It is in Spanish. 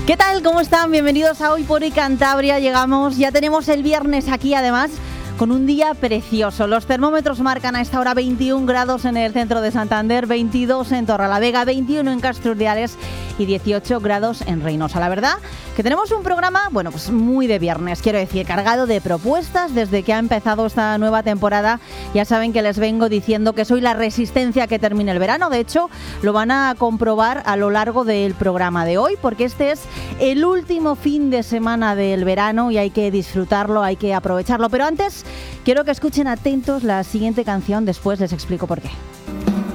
¿Qué tal? ¿Cómo están? Bienvenidos a Hoy por Hoy Cantabria. Ya tenemos el viernes aquí además con un día precioso. Los termómetros marcan a esta hora 21 grados en el centro de Santander, 22 en Torrelavega, 21 en Castro Urdiales y 18 grados en Reynosa. La verdad que tenemos un programa, pues muy de viernes, quiero decir, cargado de propuestas desde que ha empezado esta nueva temporada. Ya saben que les vengo diciendo que soy la resistencia a que termine el verano. De hecho, lo van a comprobar a lo largo del programa de hoy, porque este es el último fin de semana del verano y hay que disfrutarlo, hay que aprovecharlo. Pero antes, quiero que escuchen atentos la siguiente canción, después les explico por qué.